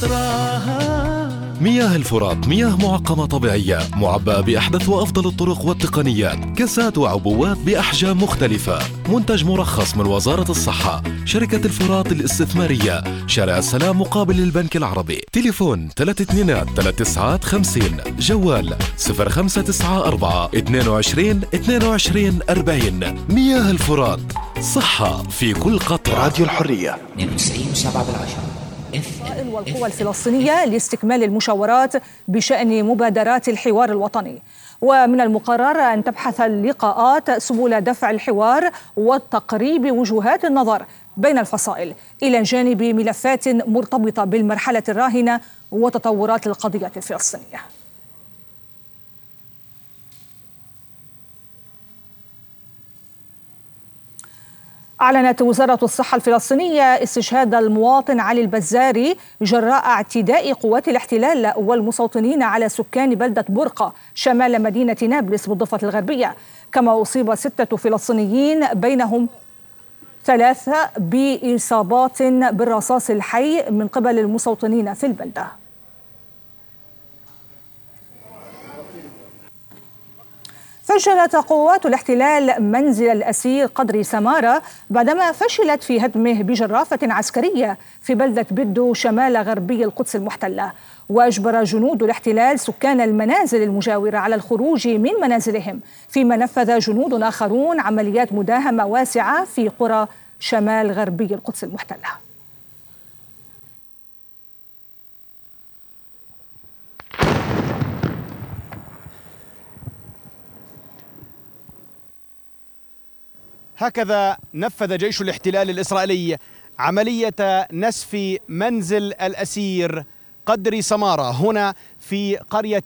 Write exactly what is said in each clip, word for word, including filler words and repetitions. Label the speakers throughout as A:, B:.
A: مياه الفرات مياه معقمة طبيعية معبأة بأحدث وأفضل الطرق والتقنيات، كاسات وعبوات بأحجام مختلفة، منتج مرخص من وزارة الصحة، شركة الفرات الاستثمارية، شارع السلام مقابل البنك العربي. تليفون ثلاثة اثنين ثلاثة تسعة خمسين، جوال صفر خمسة تسعة أربعة اثنين وعشرين اثنين وعشرين أربعين. مياه الفرات، صحة في كل قطرة.
B: راديو الحرية
C: اثنين وتسعين وسبعة بالعشرة.
D: والقوى الفلسطينية لاستكمال المشاورات بشأن مبادرات الحوار الوطني. ومن المقرر أن تبحث اللقاءات سبل دفع الحوار وتقريب وجهات النظر بين الفصائل، إلى جانب ملفات مرتبطة بالمرحلة الراهنة وتطورات القضية الفلسطينية. أعلنت وزارة الصحة الفلسطينية استشهاد المواطن علي البزاري جراء اعتداء قوات الاحتلال والمستوطنين على سكان بلدة برقة شمال مدينة نابلس بالضفة الغربية، كما أصيب ستة فلسطينيين بينهم ثلاثة بإصابات بالرصاص الحي من قبل المستوطنين في البلدة. فجرت قوات الاحتلال منزل الأسير قدري سمارة بعدما فشلت في هدمه بجرافة عسكرية في بلدة بدو شمال غربي القدس المحتلة. وأجبر جنود الاحتلال سكان المنازل المجاورة على الخروج من منازلهم، فيما نفذ جنود آخرون عمليات مداهمة واسعة في قرى شمال غربي القدس المحتلة.
E: هكذا نفذ جيش الاحتلال الإسرائيلي عملية نسف منزل الأسير قدري سمارة هنا في قرية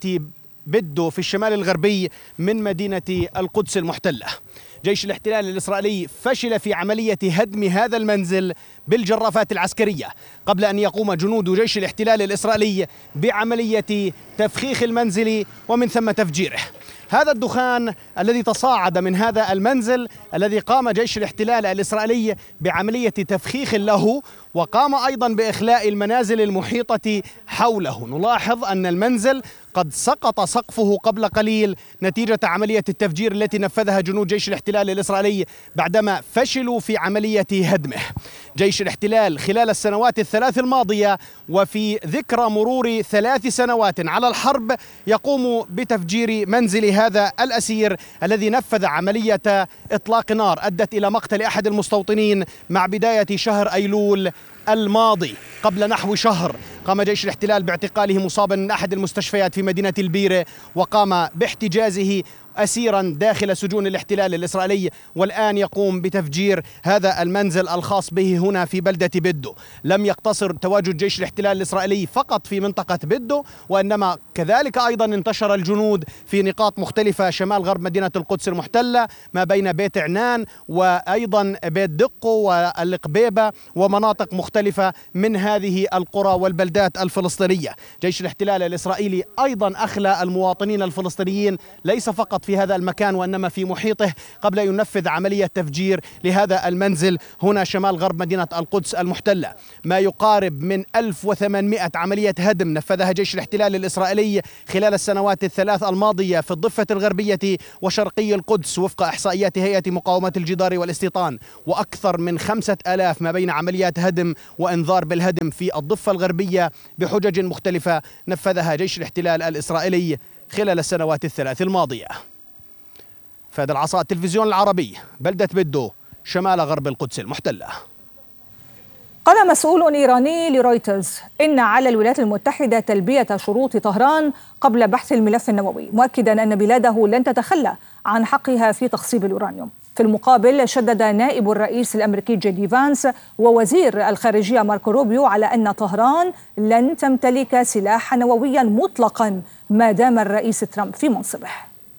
E: بدو في الشمال الغربي من مدينة القدس المحتلة. جيش الاحتلال الإسرائيلي فشل في عملية هدم هذا المنزل بالجرافات العسكرية قبل أن يقوم جنود جيش الاحتلال الإسرائيلي بعملية تفخيخ المنزل ومن ثم تفجيره. هذا الدخان الذي تصاعد من هذا المنزل الذي قام جيش الاحتلال الإسرائيلي بعملية تفخيخ له، وقام أيضا بإخلاء المنازل المحيطة حوله. نلاحظ أن المنزل قد سقط سقفه قبل قليل نتيجة عملية التفجير التي نفذها جنود جيش الاحتلال الإسرائيلي بعدما فشلوا في عملية هدمه. جيش الاحتلال خلال السنوات الثلاث الماضية وفي ذكرى مرور ثلاث سنوات على الحرب يقوم بتفجير منزل هذا الأسير الذي نفذ عملية إطلاق نار أدت إلى مقتل أحد المستوطنين مع بداية شهر أيلول الماضي. قبل نحو شهر قام جيش الاحتلال باعتقاله مصابا من أحد المستشفيات في مدينة البيرة، وقام باحتجازه أسيرا داخل سجون الاحتلال الإسرائيلي، والآن يقوم بتفجير هذا المنزل الخاص به هنا في بلدة بدو. لم يقتصر تواجد جيش الاحتلال الإسرائيلي فقط في منطقة بدو، وإنما كذلك أيضا انتشر الجنود في نقاط مختلفة شمال غرب مدينة القدس المحتلة ما بين بيت عنان وأيضا بيت دقو والقبيبة ومناطق مختلفة من هذه القرى والبلدات الفلسطينية. جيش الاحتلال الإسرائيلي أيضا أخلى المواطنين الفلسطينيين ليس فقط في هذا المكان وإنما في محيطه قبل أن ينفذ عملية تفجير لهذا المنزل هنا شمال غرب مدينة القدس المحتلة. ما يقارب من ألف وثمانمائة عملية هدم نفذها جيش الاحتلال الإسرائيلي خلال السنوات الثلاث الماضية في الضفة الغربية وشرقي القدس وفق إحصائيات هيئة مقاومة الجدار والاستيطان، وأكثر من خمسة آلاف ما بين عمليات هدم وإنذار بالهدم في الضفة الغربية بحجج مختلفة نفذها جيش الاحتلال الإسرائيلي خلال السنوات الثلاث الماضية. فهد العصا، التلفزيون العربي، بلدة بدو شمال غرب القدس المحتلة.
D: قال مسؤول إيراني لرويترز إن على الولايات المتحدة تلبية شروط طهران قبل بحث الملف النووي، مؤكدا أن بلاده لن تتخلى عن حقها في تخصيب اليورانيوم. في المقابل شدد نائب الرئيس الأمريكي جي دي فانس ووزير الخارجية ماركو روبيو على أن طهران لن تمتلك سلاحا نوويا مطلقا ما دام الرئيس ترامب في منصبه.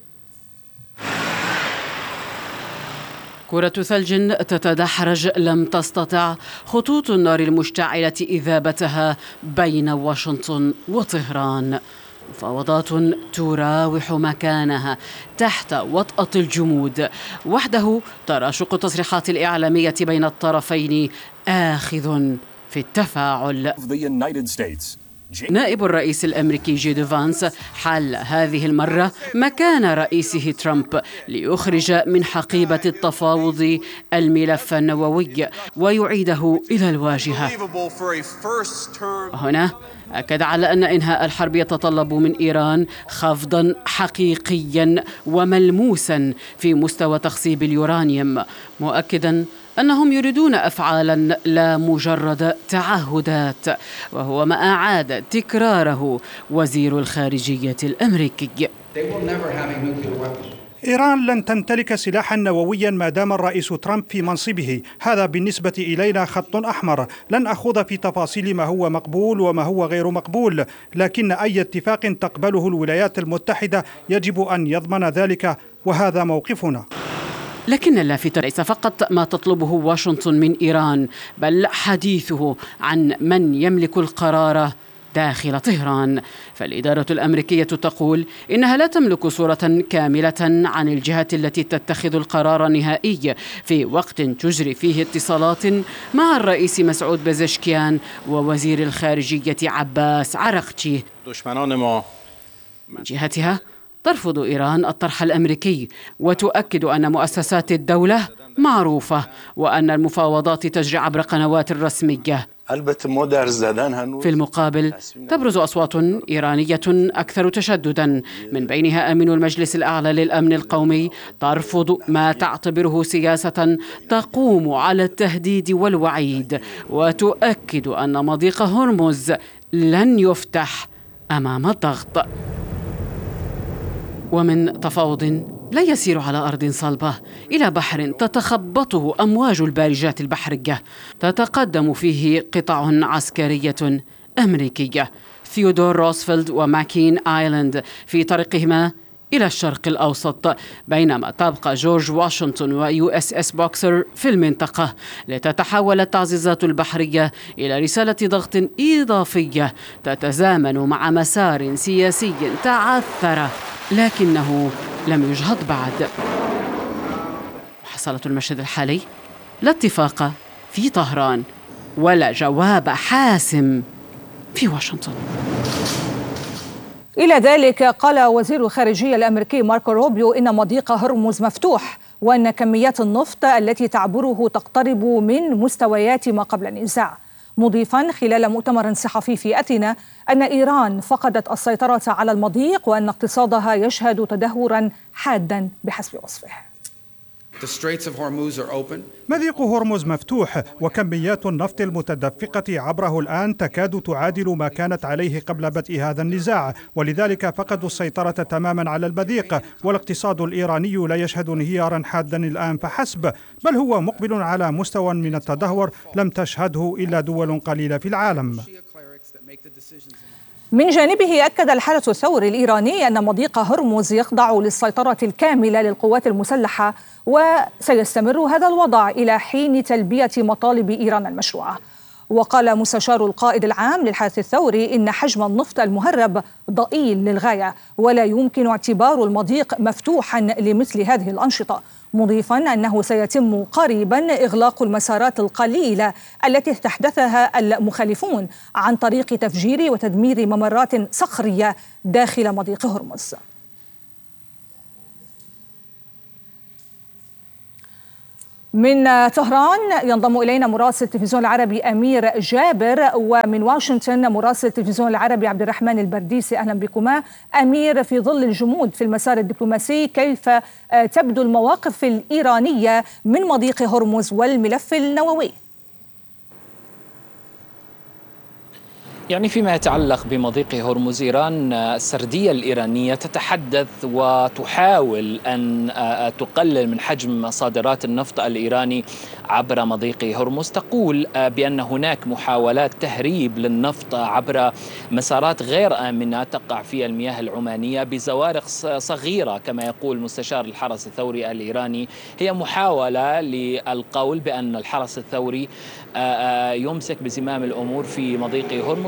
F: كرة ثلج تتدحرج لم تستطع خطوط النار المشتعلة إذابتها بين واشنطن وطهران. مفاوضات تراوح مكانها تحت وطأة الجمود. وحده تراشق التصريحات الإعلامية بين الطرفين آخذ في التفاعل.
G: The United States
F: نائب الرئيس الأمريكي جي فانس حل هذه المرة مكان رئيسه ترامب ليخرج من حقيبة التفاوض الملف النووي ويعيده إلى الواجهة. هنا أكد على أن إنهاء الحرب يتطلب من إيران خفضاً حقيقياً وملموساً في مستوى تخصيب اليورانيوم، مؤكداً أنهم يريدون أفعالاً لا مجرد تعهدات، وهو ما أعاد تكراره وزير الخارجية الأمريكي.
B: إيران لن تمتلك سلاحا نوويا ما دام الرئيس ترامب في منصبه، هذا بالنسبة إلينا خط أحمر. لن أخوض في تفاصيل ما هو مقبول وما هو غير مقبول، لكن أي اتفاق تقبله الولايات المتحدة يجب أن يضمن ذلك، وهذا موقفنا.
F: لكن اللافت ليس فقط ما تطلبه واشنطن من إيران، بل حديثه عن من يملك القرار داخل طهران. فالإدارة الأمريكية تقول إنها لا تملك صورة كاملة عن الجهة التي تتخذ القرار النهائي في وقت تجري فيه اتصالات مع الرئيس مسعود بزشكيان ووزير الخارجية عباس عراقچي. من جهتها ترفض إيران الطرح الأمريكي وتؤكد أن مؤسسات الدولة معروفة وأن المفاوضات تجري عبر قنوات رسمية. في المقابل تبرز أصوات إيرانية أكثر تشدداً، من بينها أمين المجلس الأعلى للأمن القومي ترفض ما تعتبره سياسة تقوم على التهديد والوعيد، وتؤكد أن مضيق هرمز لن يفتح أمام الضغط. ومن تفاوض لا يسير على أرض صلبة إلى بحر تتخبطه أمواج البارجات البحرية، تتقدم فيه قطع عسكرية أمريكية، ثيودور روزفلت وماكين آيلاند في طريقهما إلى الشرق الأوسط، بينما تبقى جورج واشنطن ويو اس اس بوكسر في المنطقة، لتتحول التعزيزات البحرية إلى رسالة ضغط إضافية تتزامن مع مسار سياسي تعثر لكنه لم يجهض بعد. حصلت المشهد الحالي لا اتفاق في طهران ولا جواب حاسم في واشنطن.
D: إلى ذلك قال وزير الخارجية الأمريكي ماركو روبيو إن مضيق هرمز مفتوح، وأن كميات النفط التي تعبره تقترب من مستويات ما قبل النزاع، مضيفا خلال مؤتمر صحفي في أثينا أن إيران فقدت السيطرة على المضيق وأن اقتصادها يشهد تدهورا حادا بحسب وصفه.
B: مضيق هرمز مفتوح، وكميات النفط المتدفقة عبره الآن تكاد تعادل ما كانت عليه قبل بدء هذا النزاع، ولذلك فقدوا السيطرة تماما على المضيق، والاقتصاد الإيراني لا يشهد انهيارا حادا الآن فحسب، بل هو مقبل على مستوى من التدهور لم تشهده إلا دول قليلة في العالم.
D: من جانبه أكد الحدث الثوري الإيراني أن مضيق هرمز يخضع للسيطرة الكاملة للقوات المسلحة، وسيستمر هذا الوضع إلى حين تلبية مطالب إيران المشروعة. وقال مستشار القائد العام للحدث الثوري إن حجم النفط المهرب ضئيل للغاية ولا يمكن اعتبار المضيق مفتوحا لمثل هذه الأنشطة، مضيفا أنه سيتم قريبا إغلاق المسارات القليلة التي استحدثها المخالفون عن طريق تفجير وتدمير ممرات صخرية داخل مضيق هرمز. من طهران ينضم إلينا مراسل التلفزيون العربي أمير جابر، ومن واشنطن مراسل التلفزيون العربي عبد الرحمن البرديسي. أهلا بكما. أمير، في ظل الجمود في المسار الدبلوماسي كيف تبدو المواقف الإيرانية من مضيق هرمز والملف النووي؟
G: يعني فيما يتعلق بمضيق هرمز، إيران السردية الإيرانية تتحدث وتحاول أن تقلل من حجم صادرات النفط الإيراني عبر مضيق هرمز. تقول بأن هناك محاولات تهريب للنفط عبر مسارات غير آمنة تقع في المياه العمانية بزوارق صغيرة، كما يقول مستشار الحرس الثوري الإيراني. هي محاولة للقول بأن الحرس الثوري يمسك بزمام الأمور في مضيق هرمز،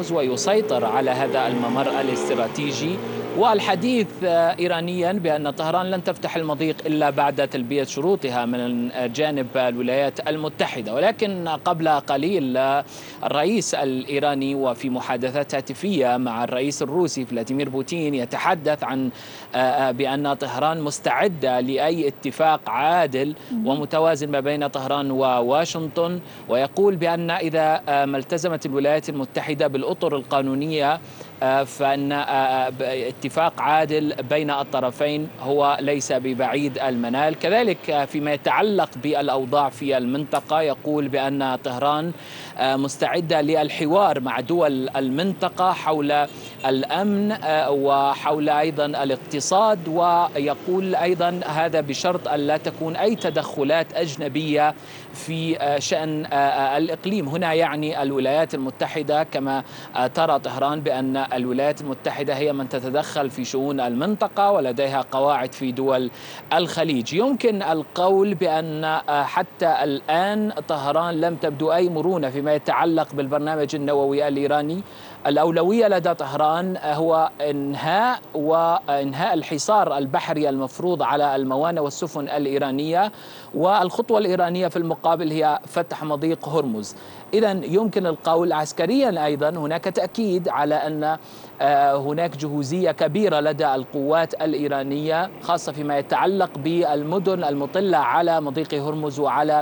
G: هرمز ويسيطر على هذا الممر الاستراتيجي. والحديث إيرانيا بأن طهران لن تفتح المضيق إلا بعد تلبية شروطها من جانب الولايات المتحدة. ولكن قبل قليل الرئيس الإيراني وفي محادثات هاتفية مع الرئيس الروسي فلاديمير بوتين يتحدث عن بأن طهران مستعدة لأي اتفاق عادل ومتوازن ما بين طهران وواشنطن، ويقول بأن إذا ما التزمت الولايات المتحدة بالأطر القانونية فإن اتفاق عادل بين الطرفين هو ليس ببعيد المنال. كذلك فيما يتعلق بالأوضاع في المنطقة يقول بأن طهران مستعدة للحوار مع دول المنطقة حول الأمن وحول أيضا الاقتصاد، ويقول أيضا هذا بشرط أن لا تكون أي تدخلات أجنبية في شأن الإقليم. هنا يعني الولايات المتحدة كما ترى طهران بأن الولايات المتحدة هي من تتدخل في شؤون المنطقة ولديها قواعد في دول الخليج. يمكن القول بأن حتى الآن طهران لم تبدو أي مرونة فيما يتعلق بالبرنامج النووي الإيراني. الأولوية لدى طهران هو إنهاء وإنهاء الحصار البحري المفروض على الموانئ والسفن الإيرانية، والخطوة الإيرانية في المقابل هي فتح مضيق هرمز. إذن يمكن القول عسكريا أيضا هناك تأكيد على أن هناك جهوزية كبيرة لدى القوات الإيرانية خاصة فيما يتعلق بالمدن المطلة على مضيق هرمز وعلى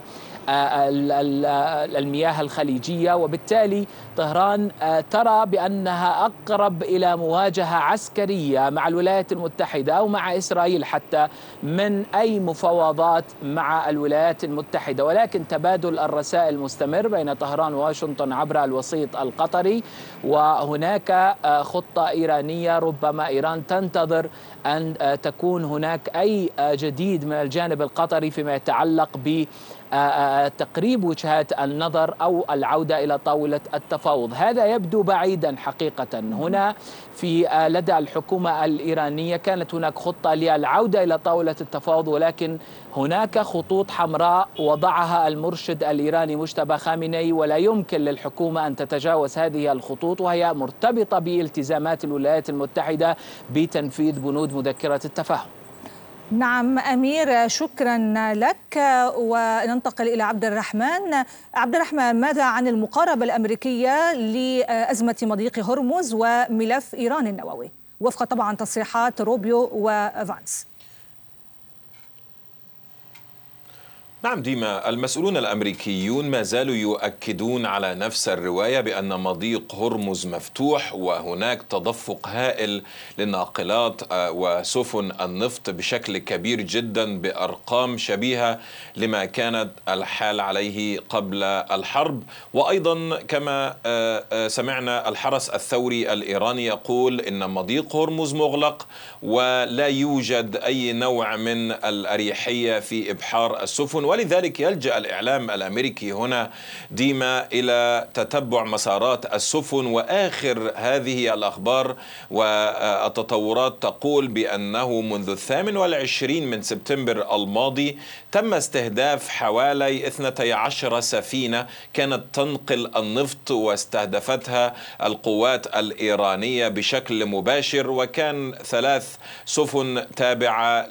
G: المياه الخليجية، وبالتالي طهران ترى بأنها أقرب إلى مواجهة عسكرية مع الولايات المتحدة أو مع إسرائيل حتى من أي مفاوضات مع الولايات المتحدة. ولكن تبادل الرسائل مستمر بين طهران وواشنطن عبر الوسيط القطري، وهناك خطة إيرانية ربما إيران تنتظر أن تكون هناك أي جديد من الجانب القطري فيما يتعلق ب تقريب وجهات النظر أو العودة إلى طاولة التفاوض. هذا يبدو بعيدا حقيقة. هنا في لدى الحكومة الإيرانية كانت هناك خطة للعودة إلى طاولة التفاوض، ولكن هناك خطوط حمراء وضعها المرشد الإيراني مجتبى خامنئي، ولا يمكن للحكومة أن تتجاوز هذه الخطوط، وهي مرتبطة بالتزامات الولايات المتحدة بتنفيذ بنود مذكرة التفاهم.
D: نعم أمير، شكرا لك. وننتقل إلى عبد الرحمن. عبد الرحمن، ماذا عن المقاربة الأمريكية لأزمة مضيق هرمز وملف إيران النووي وفق طبعا تصريحات روبيو وفانس؟
H: نعم ديما، المسؤولون الأمريكيون ما زالوا يؤكدون على نفس الرواية بأن مضيق هرمز مفتوح، وهناك تدفق هائل للناقلات وسفن النفط بشكل كبير جدا بأرقام شبيهة لما كانت الحال عليه قبل الحرب. وأيضا كما سمعنا الحرس الثوري الإيراني يقول إن مضيق هرمز مغلق ولا يوجد أي نوع من الأريحية في إبحار السفن، ولذلك يلجأ الإعلام الأمريكي هنا ديما إلى تتبع مسارات السفن. وآخر هذه الأخبار والتطورات تقول بأنه منذ الثامن والعشرين من سبتمبر الماضي تم استهداف حوالي اثنتي عشر سفينة كانت تنقل النفط واستهدفتها القوات الإيرانية بشكل مباشر، وكان ثلاث سفن تابعة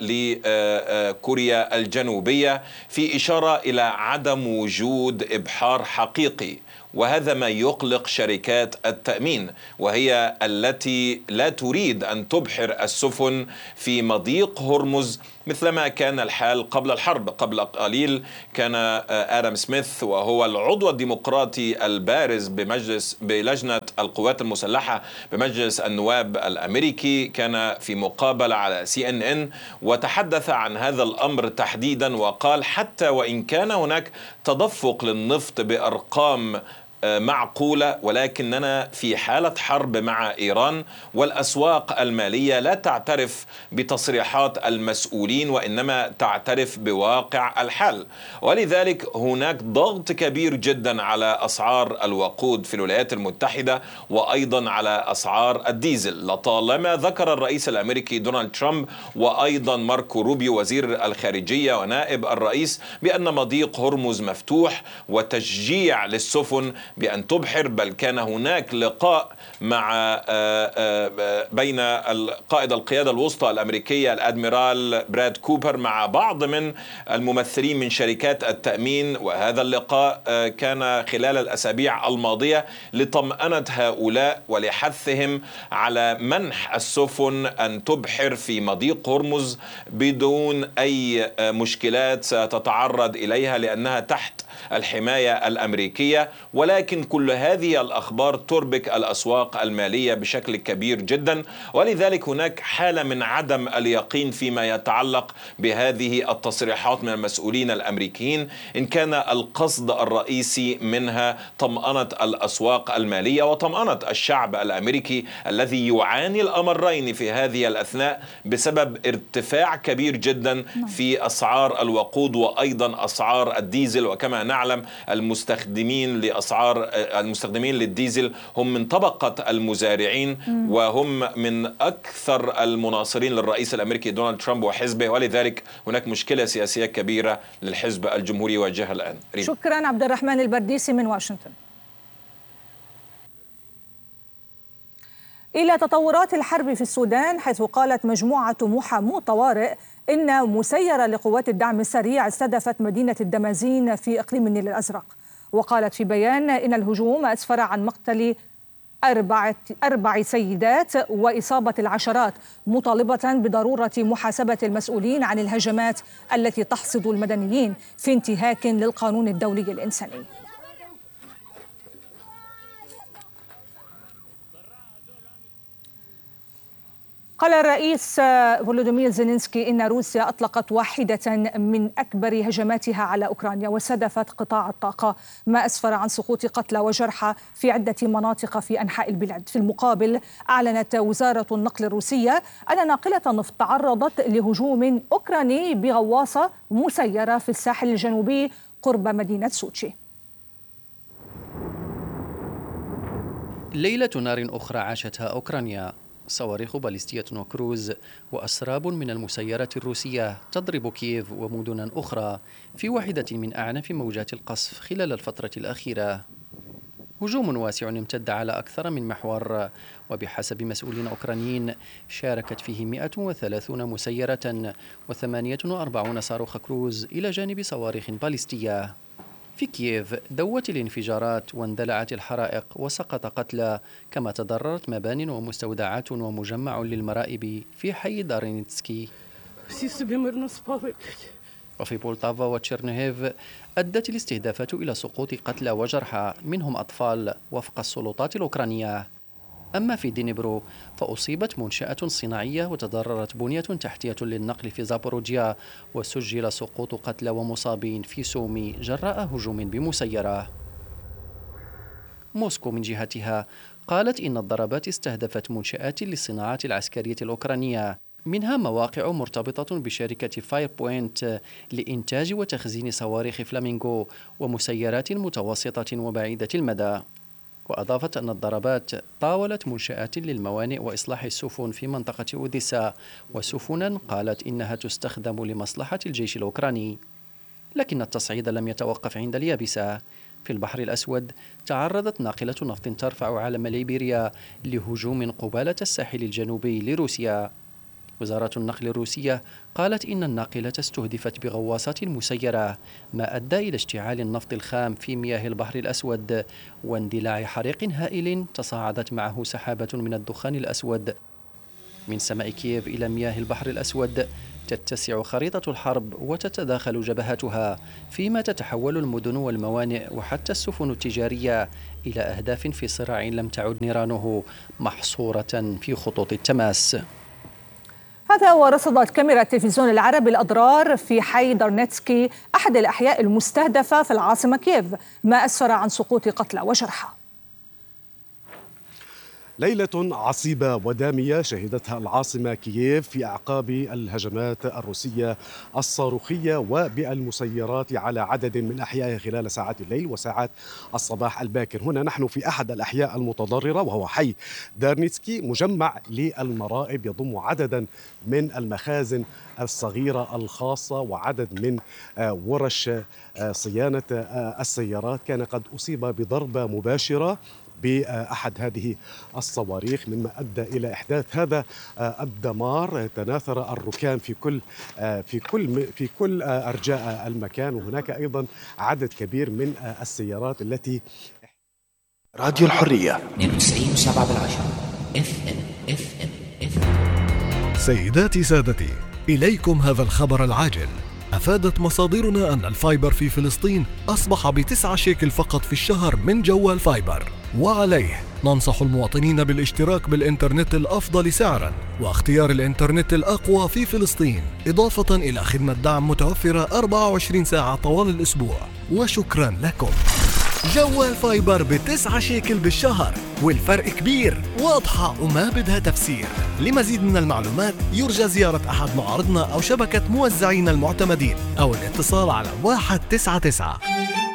H: لكوريا الجنوبية، في إشارة إلى عدم وجود إبحار حقيقي. وهذا ما يقلق شركات التأمين، وهي التي لا تريد أن تبحر السفن في مضيق هرمز مثلما كان الحال قبل الحرب. قبل قليل كان آدم سميث وهو العضو الديمقراطي البارز بمجلس بلجنة القوات المسلحة بمجلس النواب الأمريكي، كان في مقابلة على سي إن إن وتحدث عن هذا الأمر تحديدا، وقال حتى وإن كان هناك تدفق للنفط بأرقام معقولة، ولكننا في حالة حرب مع إيران، والأسواق المالية لا تعترف بتصريحات المسؤولين وإنما تعترف بواقع الحال. ولذلك هناك ضغط كبير جدا على أسعار الوقود في الولايات المتحدة وأيضا على أسعار الديزل. لطالما ذكر الرئيس الأمريكي دونالد ترامب وأيضا ماركو روبيو وزير الخارجية ونائب الرئيس بأن مضيق هرمز مفتوح وتشجيع للسفن بأن تبحر، بل كان هناك لقاء مع بين قائد القيادة الوسطى الأمريكية الأدميرال براد كوبر مع بعض من الممثلين من شركات التأمين، وهذا اللقاء كان خلال الأسابيع الماضية لطمأنة هؤلاء ولحثهم على منح السفن أن تبحر في مضيق هرمز بدون أي مشكلات ستتعرض إليها لأنها تحت الحماية الأمريكية. ولكن كل هذه الأخبار تربك الأسواق المالية بشكل كبير جدا، ولذلك هناك حالة من عدم اليقين فيما يتعلق بهذه التصريحات من المسؤولين الأمريكيين، إن كان القصد الرئيسي منها طمأنة الأسواق المالية وطمأنة الشعب الأمريكي الذي يعاني الأمرين في هذه الأثناء بسبب ارتفاع كبير جدا في أسعار الوقود وأيضا أسعار الديزل. وكما نعلم المستخدمين لأسعار المستخدمين للديزل هم من طبقة المزارعين وهم من أكثر المناصرين للرئيس الأمريكي دونالد ترامب وحزبه، ولذلك هناك مشكلة سياسية كبيرة للحزب الجمهوري يواجهها الآن. ريم.
D: شكرا عبد الرحمن البرديسي من واشنطن. إلى تطورات الحرب في السودان، حيث قالت مجموعة محامو طوارئ إن مسيرة لقوات الدعم السريع استهدفت مدينة الدمازين في إقليم النيل الأزرق. وقالت في بيان إن الهجوم أسفر عن مقتل أربعة أربع سيدات وإصابة العشرات، مطالبة بضرورة محاسبة المسؤولين عن الهجمات التي تحصد المدنيين في انتهاك للقانون الدولي الإنساني. قال الرئيس فولودومير زيلينسكي إن روسيا أطلقت واحدة من أكبر هجماتها على أوكرانيا واستهدفت قطاع الطاقة، ما أسفر عن سقوط قتلى وجرحى في عدة مناطق في أنحاء البلاد. في المقابل أعلنت وزارة النقل الروسية أن ناقلة نفط تعرضت لهجوم أوكراني بغواصة مسيرة في الساحل الجنوبي قرب مدينة سوتشي.
I: ليلة نار أخرى عاشتها أوكرانيا، صواريخ باليستية وكروز وأسراب من المسيرات الروسية تضرب كييف ومدنا أخرى في واحدة من أعنف موجات القصف خلال الفترة الأخيرة. هجوم واسع امتد على أكثر من محور، وبحسب مسؤولين أوكرانيين شاركت فيه مئة وثلاثين مسيرة وثمانية وأربعين صاروخ كروز إلى جانب صواريخ باليستية. في كييف دوت الانفجارات واندلعت الحرائق وسقط قتلى، كما تضررت مبان ومستودعات ومجمع للمرائب في حي دارينيتسكي. وفي بولتافا وتشيرنيهيف أدت الاستهدافات إلى سقوط قتلى وجرحى منهم أطفال وفق السلطات الأوكرانية. أما في دينيبرو فأصيبت منشأة صناعية وتضررت بنية تحتية للنقل في زابوروجيا، وسجل سقوط قتلى ومصابين في سومي جراء هجوم بمسيرة. موسكو من جهتها قالت إن الضربات استهدفت منشآت للصناعات العسكرية الأوكرانية، منها مواقع مرتبطة بشركة فاير بوينت لإنتاج وتخزين صواريخ فلامينغو ومسيرات متوسطة وبعيدة المدى. وأضافت أن الضربات طاولت منشآت للموانئ وإصلاح السفن في منطقة أوديسا، وسفنا قالت إنها تستخدم لمصلحة الجيش الأوكراني. لكن التصعيد لم يتوقف عند اليابسة. في البحر الأسود تعرضت ناقلة نفط ترفع علم ليبيريا لهجوم قبالة الساحل الجنوبي لروسيا. وزارة النقل الروسية قالت إن الناقلة استهدفت بغواصات مسيرة، ما أدى إلى اشتعال النفط الخام في مياه البحر الأسود واندلاع حريق هائل تصاعدت معه سحابة من الدخان الأسود. من سماء كييف إلى مياه البحر الأسود تتسع خريطة الحرب وتتداخل جبهاتها، فيما تتحول المدن والموانئ وحتى السفن التجارية إلى أهداف في صراع لم تعد نيرانه محصورة في خطوط التماس.
D: هذا ورصدت كاميرا تلفزيون العرب الأضرار في حي دارنيتسكي أحد الأحياء المستهدفة في العاصمة كييف، ما أسفر عن سقوط قتلى وجرحى.
J: ليلة عصيبة ودامية شهدتها العاصمة كييف في أعقاب الهجمات الروسية الصاروخية وبالمسيرات على عدد من أحيائها خلال ساعات الليل وساعات الصباح الباكر. هنا نحن في أحد الأحياء المتضررة وهو حي دارنيتسكي، مجمع للمرائب يضم عددا من المخازن الصغيرة الخاصة وعدد من ورش صيانة السيارات. كان قد أصيب بضربة مباشرة بأحد هذه الصواريخ مما أدى إلى إحداث هذا الدمار. تناثر الركام في كل في كل في كل أرجاء المكان، وهناك أيضا عدد كبير من السيارات التي.
K: راديو الحرية
C: اثنين وتسعين وسبعة بالعشرة اف ام اف ام اف ام.
A: سيداتي سادتي، إليكم هذا الخبر العاجل. أفادت مصادرنا أن الفايبر في فلسطين أصبح بتسعة شيكل فقط في الشهر من جوال فايبر، وعليه ننصح المواطنين بالاشتراك بالإنترنت الأفضل سعراً واختيار الإنترنت الأقوى في فلسطين، إضافة إلى خدمة دعم متوفرة أربعة وعشرين ساعة طوال الأسبوع. وشكراً لكم. جوال فايبر بتسعة شيكل بالشهر، والفرق كبير، واضحة وما بدها تفسير. لمزيد من المعلومات يرجى زيارة أحد معارضنا أو شبكة موزعين المعتمدين أو الاتصال على واحد تسعة تسعة.